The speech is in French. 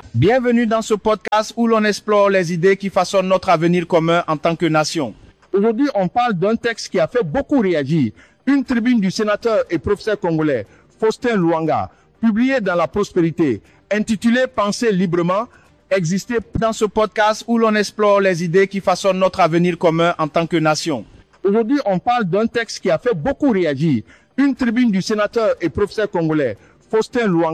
Bienvenue dans ce podcast où l'on explore les idées qui façonnent notre avenir commun en tant que nation. Aujourd'hui, on parle d'un texte qui a fait beaucoup réagir. Une tribune du sénateur et professeur congolais Faustin Luanga, publiée dans La Prospérité, intitulée Penser librement, exister dans ce podcast où l'on explore les idées qui façonnent notre avenir commun en tant que nation. Aujourd'hui, on parle d'un texte qui a fait beaucoup réagir. Une tribune du sénateur et professeur congolais Faustin Luanga,